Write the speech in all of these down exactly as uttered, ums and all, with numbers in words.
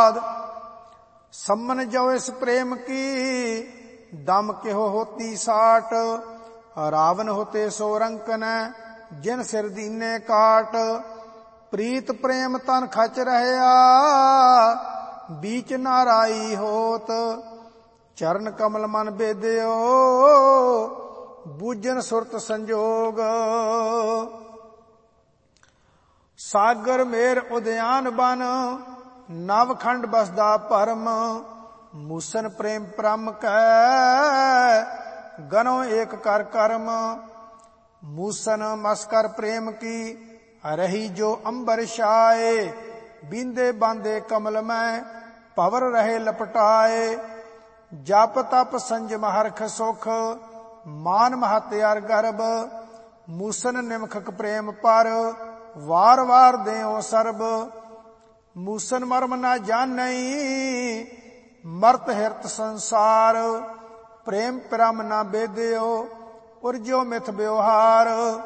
प्रसाद। सम्मन जो इस प्रेम की दम केहो होती साट। रावण होते सो रंकन जिन सिर दीने काट। प्रीत प्रेम तन खच रहया बीच नाराई होत। चरण कमल मन बेदियो बूझन सुरत संजोग। सागर मेर उद्यान बन नवखंड बसदा परम। मूसन प्रेम परम कै गनो एक कर कर्म। मूसन मस्कर प्रेम की रही जो अंबर छाए। बींदे बांदे कमल में पवर रहे लपटाए। जप तप संजम हरख सुख मान महत अर गर्भ। मूसन निमखक प्रेम पर वार वार देओ सर्ब। मूसन मर्म न जानई मर्त हिरत संसार। प्रेम परम न बेदियो उर्जो मिथ व्यवहार।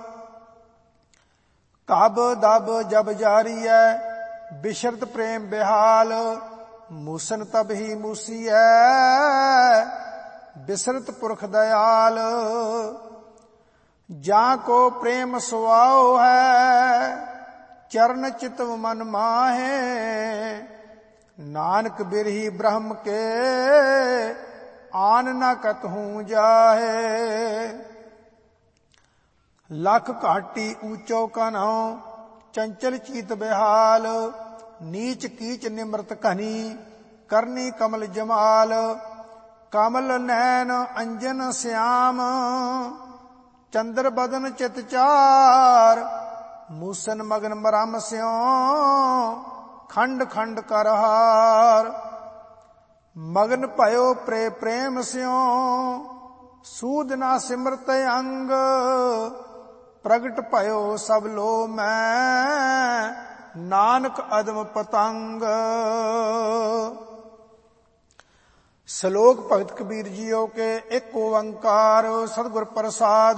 कब दब जब जारी है बिशरत प्रेम बेहाल। मूसन तब ही मूसी है बिसरत पुरख दयाल। जा को प्रेम सुआओ है चरण चितव मन माहे। नानक बिरही ब्रह्म के आन न कतहूं जाहे। लख घाटी ऊंचो कन्हो चंचल चीत बेहाल। नीच कीच निमृत घनी करनी कमल जमाल। कमल नैन अंजन श्याम चंद्र बदन चित चार। मूसन मगन मरम स्यों खंड खंड करहार। मगन भयो प्रे प्रेम स्यों सूद ना सिमरत अंग। प्रगट भयो सब लो मैं नानक अदम पतंग। श्लोक भगत कबीर जियो के एक ओंकार सतगुर प्रसाद।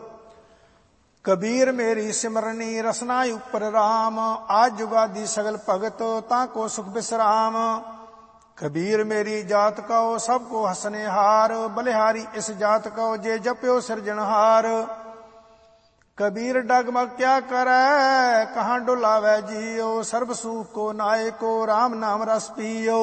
कबीर मेरी सिमरनी रसना उपर राम। आज जुगादी सगल भगत ताको सुख विश्राम। कबीर मेरी जात कहो सबको हसने हार। बलिहारी इस जात कहो जे जप्यो सिरजनहार। कबीर डगमग क्या करे कहाँ डुलावे जियो। सर्व सुख को नाय को राम नाम रस पियो।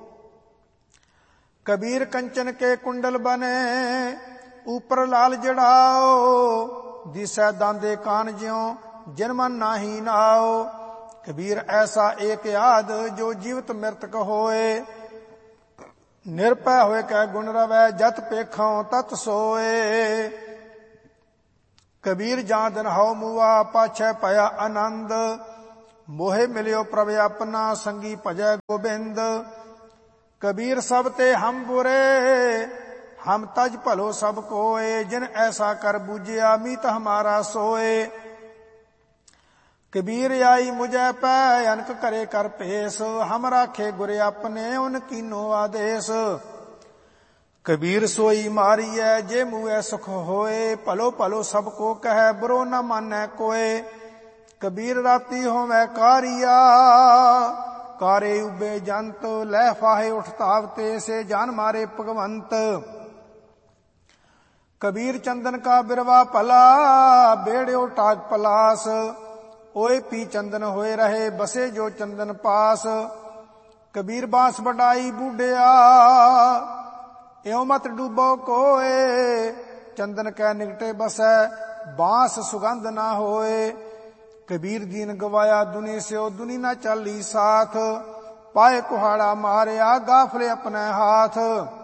कबीर कंचन के कुंडल बने ऊपर लाल जड़ाओ। दिसै दांदे कान ज्यों जिन मन नाही नाओ। कबीर ऐसा एक याद जो जीवित मृतक होए। निरपै होए कै गुण रवै जत पेखों तत सोए। कबीर जादन हौ मुआ पाछै पया आनंद। मोहे मिलियो प्रभ अपना संगी भजै गोबिंद। कबीर सब ते हम बुरे हम तज भलो सब कोए। जिन ऐसा कर बूझिया मीत हमारा सोए। कबीर आई मुझे पै अनक करे कर पेश। हम राखे गुरे अपने उन कीनो आदेश। कबीर सोई मारिय जे मुए सुख होए। भलो भलो सबको कह बुरो न मानै कोए। कबीर राती होवे कारिया कारे उबे जंत। लह फाहे उठ तावते से जान मारे भगवंत। कबीर चंदन का बिरवा भला बेड़ो टाग पलास। ओए पी चंदन होए रहे बसे जो चंदन पास। कबीर बांस बढ़ाई बूढ़िया एवं मत डूबो कोए। चंदन कै निकटे बसै बांस सुगंध ना होए। कबीर दीन गवाया दुनी से दुनी ना चाली साथ। पाए कुहाड़ा मारिया गाफले अपने हाथ।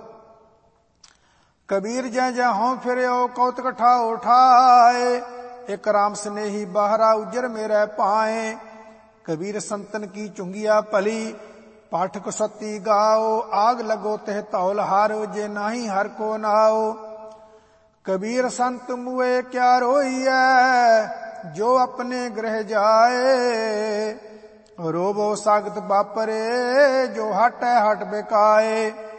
कबीर जय जय हों फिर कौतक ठाओ उठाए। एक राम स्नेही बाहरा उजर मेरे पाए। कबीर संतन की चुंगिया पली पाठक सती गाओ। आग लगो तेह तौल हारो जे नाही हर को नाओ। कबीर संत मुए क्या रोइए जो अपने गृह जाए। रोबो सागत बापरे जो हट हट बेकाए।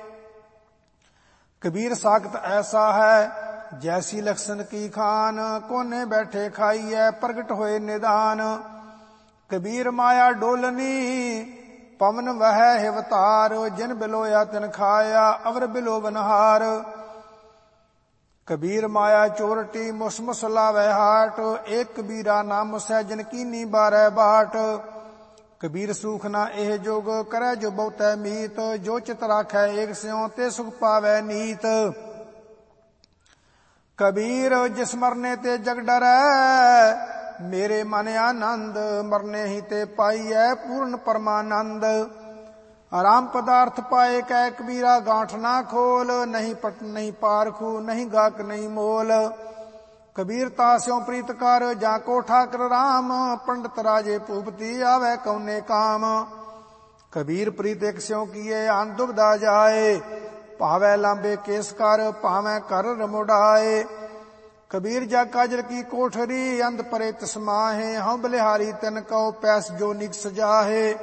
कबीर सागत ऐसा है जैसी लक्षण की खान। कोने बैठे खाइए प्रगट होए निदान। कबीर माया डोलनी ਪਵਨ ਵਹਿ ਹਿਵਤਾਰ, ਜਿਨ ਬਿਲੋਇਆ ਤਿਨ ਖਾਇਆ, ਅਵਰ ਬਿਲੋ ਬਨਹਾਰ। ਕਬੀਰ ਮਾਇਆ ਚੋਰਟੀ, ਮੁਸ ਮੁਸ ਲਾਵੈ ਹਾਟ, ਏਕ ਕਬੀਰਾ ਨਾਮ ਮੁਸੈ, ਜਿਨ ਕੀਨੀ ਬਾਰੈ ਬਾਟ। ਕਬੀਰ ਸੂਖ ਨਾ ਇਹ ਜੋਗ, ਕਰੈ ਜੋ ਬਹੁਤੈ ਮੀਤ, ਜੋ ਚਿਤ ਰਾਖੈ ਏਕ ਸਿਉ, ਤੇ ਸੁਖ ਪਾਵੈ ਨੀਤ। ਕਬੀਰ ਜਿਸ ਮਰਨੇ ਤੇ ਜਗ ਡਰੈ, ਮੇਰੇ ਮਨ ਆਨੰਦ, ਮਰਨੇ ਹੀ ਤੇ ਪਾਈਐ ਪੂਰਨ ਪਰਮਾਨੰਦ। ਆਰਾਮ ਪਦਾਰਥ ਪਾਏ ਕੈ ਕਬੀਰਾ, ਗਾਂਠ ਨਾ ਖੋਲ, ਨਹੀਂ ਪਟ ਨਹੀਂ ਪਾਰਖੂ, ਨਹੀਂ ਗਾਕ ਨਹੀਂ ਮੋਲ। ਕਬੀਰ ਤਾਸਿਉ ਪ੍ਰੀਤ ਕਰ, ਜਾਂ ਕੋ ਠਾਕਰ ਰਾਮ, ਪੰਡਤ ਰਾਜੇ ਭੂਪਤੀ ਆਵੈ ਕਉਨੇ ਕਾਮ। ਕਬੀਰ ਪ੍ਰੀਤ ਇਕ ਸਿਉ ਕੀਏ, ਅਨ ਦੁਬਦਾ ਜਾਏ, ਭਾਵੈ ਲਾਂਬੇ ਕੇਸ ਕਰ, ਭਾਵੈ ਕਰ ਰਮੁਡਾਏ। ਕਬੀਰ ਜਗ ਕਾਜਲ ਕੀ ਕੋਠਰੀ, ਅੰਧ ਪਰੇ ਤਿਸ ਮਾਹੇ, ਹਉ ਬਲਿਹਾਰੀ ਤਿਨ ਕਉ, ਪੈਸ ਜੋ ਨਿਕ ਸਜਾਹੇ।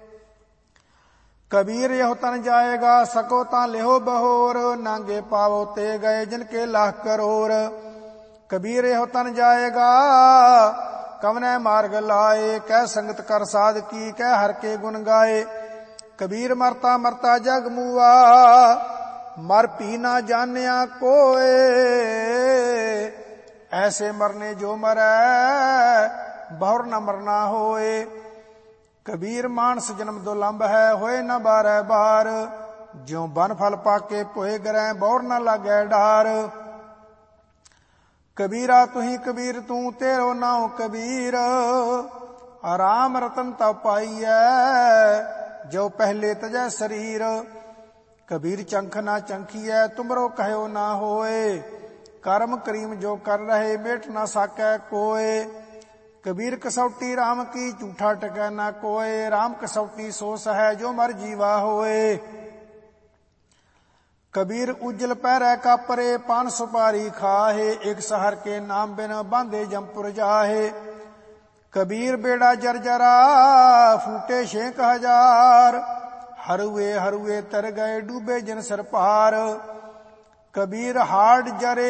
ਕਬੀਰ ਇਹੋ ਤਨ ਜਾਏਗਾ, ਸਕੋ ਤਾਂ ਲਿਹੋ ਬਹੋਰ, ਨਾਂਗੇ ਪਾਵੋ ਤੇ ਗਏ ਜਿਨ ਕੇ ਲੱਖ ਕਰੋੜ। ਕਬੀਰ ਇਹੋ ਤਨ ਜਾਏਗਾ, ਕਵਨੈ ਮਾਰਗ ਲਾਏ, ਕਹਿ ਸੰਗਤ ਕਰ ਸਾਧ ਕੀ, ਕਹਿ ਹਰ ਕੇ ਗੁਣ ਗਾਏ। ਕਬੀਰ ਮਰਤਾ ਮਰਤਾ ਜਗ ਮੂਆ, ਮਰ ਪੀ ਨਾ ਜਾਣਿਆ ਕੋਏ। ਐਸੇ ਮਰਨੇ ਜੋ ਮਰੈ, ਬਹੁਰ ਨ ਮਰਨਾ ਹੋਏ। ਕਬੀਰ ਮਾਨਸ ਜਨਮ ਦੁਲੰਭ ਹੈ, ਹੋਏ ਨ ਬਾਰੈ ਬਾਰ, ਜਿਉ ਬਨ ਫਲ ਪਾਕੇ ਭੋਏ ਗਰੈ, ਬਹੁਰ ਨ ਲਾਗੈ ਡਾਰ। ਕਬੀਰਾ ਤੁਹੀ ਕਬੀਰ ਤੂੰ, ਤੇਰੋ ਨਾਉ ਕਬੀਰ, ਆਰਾਮ ਰਤਨ ਤਉ ਪਾਈਐ, ਜੋ ਪਹਿਲੇ ਤਜੈ ਸਰੀਰ। ਕਬੀਰ ਚੰਖ ਨਾ ਚੰਖੀਐ, ਤੁਮਰੋ ਕਹਿਓ ਨਾ ਹੋਏ, ਕਰਮ ਕਰੀਮ ਜੋ ਕਰ ਰਹੇ, ਮੇਟ ਨਾ ਸਾਕੈ ਕੋਏ। ਕਬੀਰ ਕਸੌਟੀ ਰਾਮ ਕੀ, ਝੂਠਾ ਟਕੈ ਨਾ ਕੋਏ, ਰਾਮ ਕਸੌਟੀ ਸੋ ਸਹੈ, ਜੋ ਮਰ ਜੀਵਾ ਹੋਏ। ਕਬੀਰ ਉਜਲ ਪਹਿਰੈ ਕਾਪਰੇ, ਪਾਨ ਸੁਪਾਰੀ ਖਾਹੇ, ਇਕ ਸਹਰ ਕੇ ਨਾਮ ਬਿਨ ਬਾਂਧੇ ਜੰਪੁਰ ਜਾਹੇ। ਕਬੀਰ ਬੇੜਾ ਜਰਜਰਾ, ਫੂਟੇ ਛੇਕ ਹਜ਼ਾਰ, ਹਰੂਏ ਹਰੂਏ ਤਰ ਗਏ, ਡੂਬੇ ਜਿਨ ਸਿਰ ਪਾਰ। ਕਬੀਰ ਹਾੜ ਜਰੇ